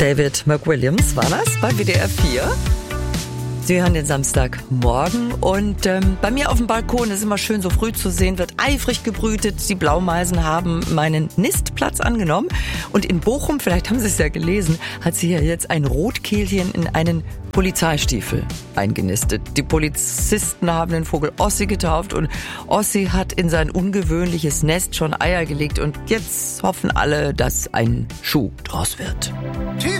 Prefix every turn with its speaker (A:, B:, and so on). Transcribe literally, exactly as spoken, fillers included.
A: David McWilliams war das bei W D R vier. Sie hören den Samstagmorgen und ähm, bei mir auf dem Balkon ist immer schön so früh zu sehen, wird eifrig gebrütet. Die Blaumeisen haben meinen Nistplatz angenommen und in Bochum, vielleicht haben Sie es ja gelesen, hat sich ja jetzt ein Rotkehlchen in einen Polizeistiefel eingenistet. Die Polizisten haben den Vogel Ossi getauft und Ossi hat in sein ungewöhnliches Nest schon Eier gelegt und jetzt hoffen alle, dass ein Schuh draus wird.
B: Tief